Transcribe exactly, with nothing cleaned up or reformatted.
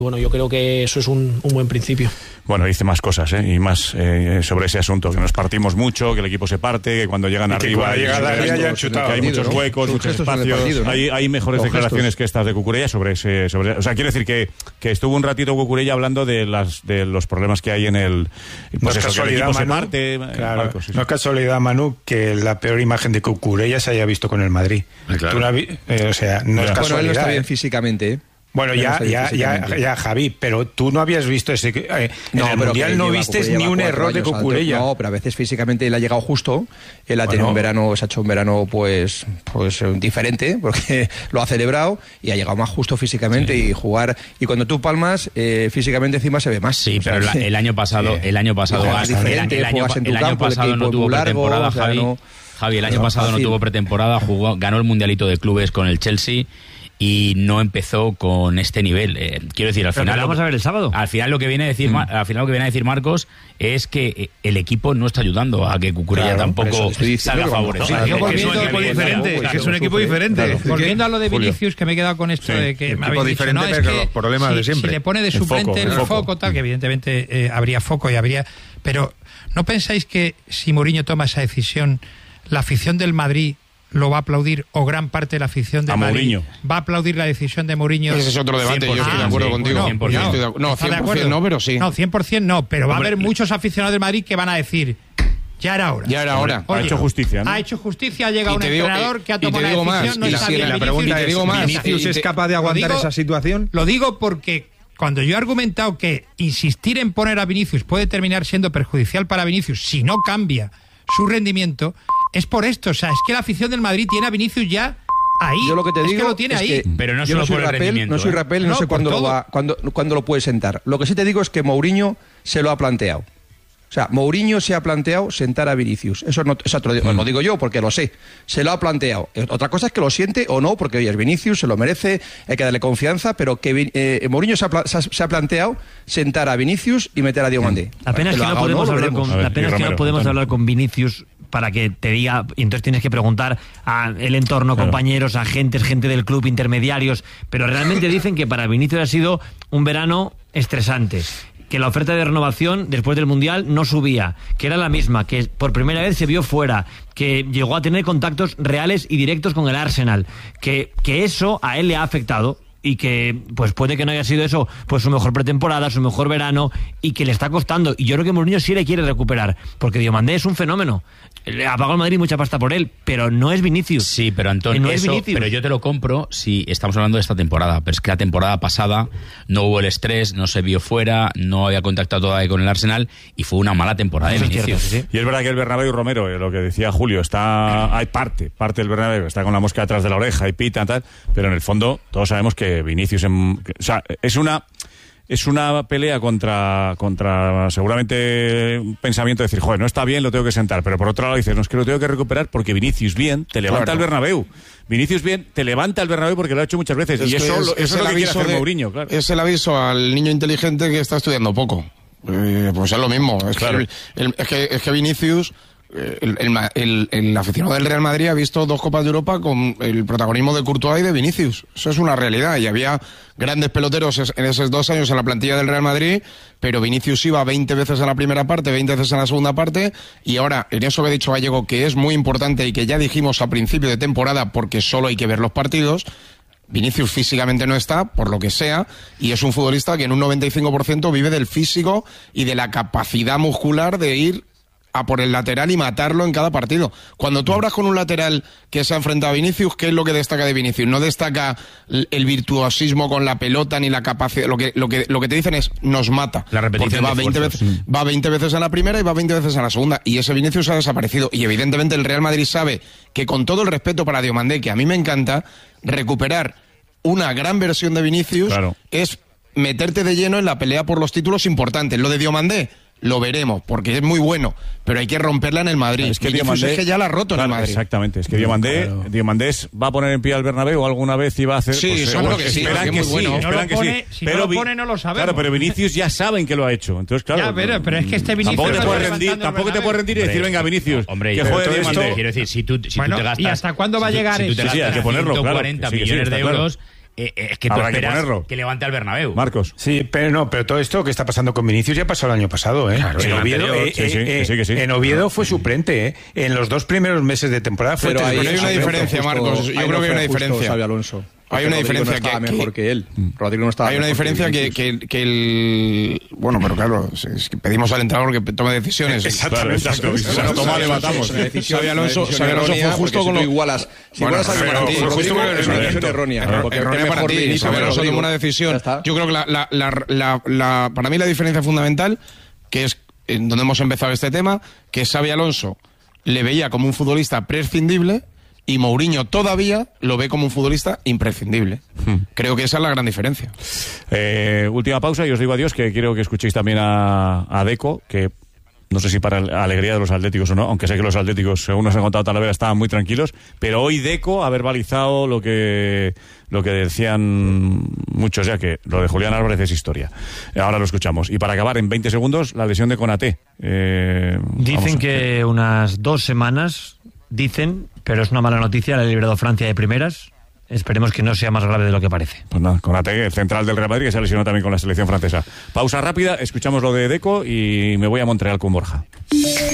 Bueno, yo creo que eso es un, un buen principio. Bueno, dice más cosas, ¿eh? Y más eh, sobre ese asunto, que nos partimos mucho, que el equipo se parte, que cuando llegan y arriba que, hay, hay, hay, que hay muchos ¿no? huecos, Los muchos espacios. Partido, ¿no? hay, hay mejores Los declaraciones gestos. que estas de Cucurella sobre ese... Sobre, o sea, quiero decir que, que estuvo un ratito Cucurella hablando de las de los problemas que hay en el... Pues no es eso, casualidad, que el equipo Manu, se parte... Claro, Marcos, sí, no es casualidad, Manu, que la peor imagen de Cucurella se haya visto con el Madrid. Claro. Tú la vi, eh, o sea, no ya. es casualidad. Bueno, él no está bien ¿eh? físicamente, ¿eh? Bueno, ya, ya, ya, ya, Javi, pero tú no habías visto ese... Eh, no, en el Mundial no vistes ni un error de Cucurella. No, pero a veces físicamente él ha llegado justo. Él ha bueno. tenido un verano, se ha hecho un verano pues, pues diferente, porque lo ha celebrado y ha llegado más justo físicamente sí. y jugar... Y cuando tú palmas, eh, físicamente encima se ve más. Sí, o sea, pero que, el año pasado, el año pasado, no, hasta, diferente, el, el año, el año campo, pasado no tuvo largo, pretemporada, o sea, Javi. No, Javi, el año no, pasado fácil. no tuvo pretemporada, jugó, ganó el Mundialito de Clubes con el Chelsea. Y no empezó con este nivel. Eh, quiero decir, al final. Lo vamos a ver el sábado. Al final lo que viene a decir, mm. al final lo que viene a decir Marcos es que el equipo no está ayudando a que Cucurella claro, tampoco salga favorecido. No, es un equipo diferente. Claro, es un equipo diferente. Claro. Volviendo a lo de Vinicius, que me he quedado con esto sí, de que me habéis dicho, no, es que los problemas si, de siempre. Si le pone de suplente el, foco, el foco, foco tal, que evidentemente eh, habría foco y habría. Pero ¿no pensáis que si Mourinho toma esa decisión, la afición del Madrid lo va a aplaudir, o gran parte de la afición de Madrid va a aplaudir la decisión de Mourinho? Ese es otro debate, yo estoy de acuerdo sí, contigo. cien por ciento. No, no, cien por ciento no, pero sí. No, cien por ciento no, pero va Hombre, a haber muchos aficionados del Madrid que van a decir, ya era hora. Ya era hora. Oye, ha hecho justicia, ¿no? Ha hecho justicia, ha llegado un digo, entrenador eh, que ha tomado una decisión, más, no y está la, bien. La pregunta es, más, ¿Vinicius es capaz de aguantar digo, esa situación? Lo digo porque cuando yo he argumentado que insistir en poner a Vinicius puede terminar siendo perjudicial para Vinicius si no cambia su rendimiento, es por esto. O sea, es que la afición del Madrid tiene a Vinicius ya ahí. Yo lo que te digo es que lo tiene es ahí. Que pero no yo solo no soy por el Rapel, rendimiento. No soy Rapel, no, no sé cuándo lo, va, cuándo, cuándo lo puede sentar. Lo que sí te digo es que Mourinho se lo ha planteado. O sea, Mourinho se ha planteado sentar a Vinicius. Eso no, eso te lo, mm. lo digo yo porque lo sé. Se lo ha planteado. Otra cosa es que lo siente o no, porque oye, es Vinicius, se lo merece, hay que darle confianza, pero que eh, Mourinho se ha, se ha planteado sentar a Vinicius y meter a Diomandé. La pena es que no podemos, no, hablar, con, ver, la pena es que no podemos hablar con Vinicius para que te diga, y entonces tienes que preguntar a el entorno, claro. compañeros, agentes, gente del club, intermediarios, pero realmente dicen que para Vinicius ha sido un verano estresante, que la oferta de renovación después del Mundial no subía, que era la misma, que por primera vez se vio fuera, que llegó a tener contactos reales y directos con el Arsenal, que, que eso a él le ha afectado y que pues puede que no haya sido eso pues su mejor pretemporada, su mejor verano, y que le está costando, y yo creo que Mourinho sí le quiere recuperar, porque Diomandé es un fenómeno, le ha pagado al Madrid mucha pasta por él, pero no es Vinicius. Sí, pero Antonio, no eso, es pero yo te lo compro si estamos hablando de esta temporada, pero es que la temporada pasada no hubo el estrés, no se vio fuera, no había contactado todavía con el Arsenal y fue una mala temporada eso de Vinicius. Es cierto, sí. Y es verdad que el Bernabéu, Romero, eh, lo que decía Julio, está hay parte, parte del Bernabéu, está con la mosca detrás de la oreja y pita tal, pero en el fondo todos sabemos que Vinicius, en, que, o sea, es una es una pelea contra contra seguramente un pensamiento de decir, joder, no está bien, lo tengo que sentar, pero por otro lado dices, no, es que lo tengo que recuperar porque Vinicius bien te levanta claro. el Bernabéu. Vinicius bien te levanta el Bernabéu porque lo ha hecho muchas veces, es y eso, es, eso es, es lo que quiere hacer de, Mourinho, claro. Es el aviso al niño inteligente que está estudiando poco. Eh, pues es lo mismo, es, claro. que, el, el, es, que, es que Vinicius... El, el, el, el aficionado del Real Madrid ha visto dos Copas de Europa con el protagonismo de Courtois y de Vinicius. Eso es una realidad. Y había grandes peloteros en esos dos años en la plantilla del Real Madrid, pero Vinicius iba veinte veces en la primera parte, veinte veces en la segunda parte, y ahora, en eso que ha dicho Gallego, que es muy importante y que ya dijimos a principio de temporada, porque solo hay que ver los partidos, Vinicius físicamente no está, por lo que sea, y es un futbolista que en un noventa y cinco por ciento vive del físico y de la capacidad muscular de ir a por el lateral y matarlo en cada partido. Cuando tú hablas con un lateral que se ha enfrentado a Vinicius, ¿qué es lo que destaca de Vinicius? No destaca el virtuosismo con la pelota ni la capacidad. Lo que lo que lo que te dicen es nos mata. La repetición porque va veinte veces, sí. va veinte veces en la primera y va veinte veces en la segunda, y ese Vinicius ha desaparecido, y evidentemente el Real Madrid sabe que, con todo el respeto para Diomandé, que a mí me encanta, recuperar una gran versión de Vinicius claro. es meterte de lleno en la pelea por los títulos importantes. Lo de Diomandé lo veremos, porque es muy bueno, pero hay que romperla en el Madrid. Es que Vinicius Diomandé, es que ya la ha roto claro, en el Madrid. Exactamente, es que Diomandé, claro. Diomandé va a poner en pie al Bernabéu alguna vez y va a hacer... Sí, pues, seguro pues, que sí, esperan que, que muy sí, bueno. esperan no lo que pone, sí. Si pero, no lo pone, no lo sabemos. Claro, pero Vinicius ya saben que lo ha hecho. Entonces, claro... Ya, pero, pero es que este Vinicius... Tampoco te puedes rendir, tampoco te puedes rendir y decir, venga, Vinicius, hombre, que juegue Diomandé. Quiero decir, si tú, si bueno, tú te gastas... ¿y hasta cuándo va a llegar si tú, si tú te sí, gastas hay que ponerlo, ciento cuarenta claro, que sí, millones que sí, de euros... eh, es que tú Habrá esperas que, que levante al Bernabéu. Marcos. Sí, pero no, pero todo esto que está pasando con Vinicius ya pasó el año pasado, ¿eh? Claro, en, Oviedo, eh, sí, sí, eh, que sí, que sí. en Oviedo fue suplente, ¿eh? En los dos primeros meses de temporada fue... Pero ahí hay una diferencia, Marcos. Yo creo que hay una diferencia. Xabi Alonso. Hay una Rodrigo diferencia no estaba que, mejor que él. Rodrigo no estaba Hay una mejor diferencia que, que, que, que el... Bueno, pero claro, es que pedimos al entrenador que tome decisiones. Exactamente. Exacto. Si se nos toma, le matamos. Xabi Alonso fue justo con lo... igualas. Si bueno, igualas pero, a Rodrigo, justo es una decisión errónea. Errónea para ti. Xabi Alonso tomó una decisión. Yo creo que la, la, la, la, la, para mí la diferencia fundamental, que es en donde hemos empezado este tema, que Xabi Alonso le veía como un futbolista prescindible y Mourinho todavía lo ve como un futbolista imprescindible. Hmm. Creo que esa es la gran diferencia. Eh, última pausa y os digo adiós, que quiero que escuchéis también a, a Deco, que no sé si para alegría de los atléticos o no, aunque sé que los atléticos, según nos ha contado Talavera, estaban muy tranquilos, pero hoy Deco ha verbalizado lo que lo que decían muchos ya, que lo de Julián Álvarez es historia. Ahora lo escuchamos. Y para acabar, en veinte segundos, la lesión de Konaté. Eh, Dicen que unas dos semanas, dicen, pero es una mala noticia, le ha librado Francia de primeras. Esperemos que no sea más grave de lo que parece. Pues nada, Konaté, el central del Real Madrid, que se lesionó también con la selección francesa. Pausa rápida, escuchamos lo de Deco y me voy a Montreal con Borja.